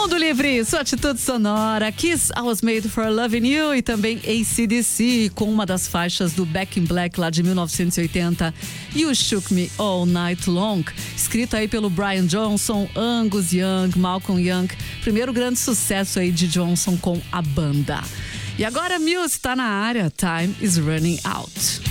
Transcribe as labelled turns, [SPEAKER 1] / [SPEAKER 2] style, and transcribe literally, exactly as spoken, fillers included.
[SPEAKER 1] Mundo Livre, sua atitude sonora. Kiss, I Was Made for Loving You. E também A C D C, com uma das faixas do Back in Black lá de mil novecentos e oitenta. You Shook Me All Night Long, escrita aí pelo Brian Johnson, Angus Young, Malcolm Young. Primeiro grande sucesso aí de Johnson com a banda. E agora a Muse tá na área. Time is Running Out.